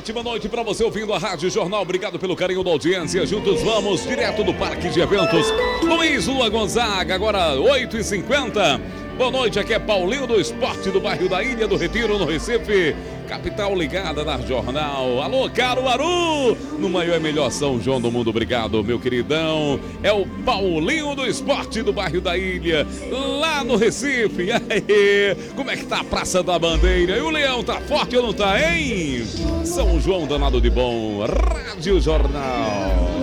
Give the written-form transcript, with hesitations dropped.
ótima noite para você ouvindo a Rádio Jornal. Obrigado pelo carinho da audiência. Juntos vamos direto do Parque de Eventos. Luiz Lua Gonzaga, agora 8h50. Boa noite, aqui é Paulinho do Esporte do bairro da Ilha do Retiro, no Recife. Capital ligada na Jornal. Alô, Caruaru, no maior e melhor São João do mundo. Obrigado, meu queridão. É o Paulinho do Esporte do bairro da Ilha, lá no Recife. Aê, como é que tá a Praça da Bandeira? E o Leão tá forte ou não tá, hein? São João danado de bom. Rádio Jornal.